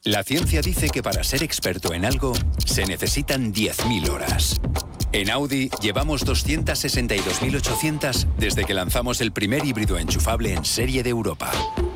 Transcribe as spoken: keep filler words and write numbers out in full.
La ciencia dice que para ser experto en algo se necesitan diez mil horas. En Audi llevamos doscientas sesenta y dos mil ochocientas desde que lanzamos el primer híbrido enchufable en serie de Europa.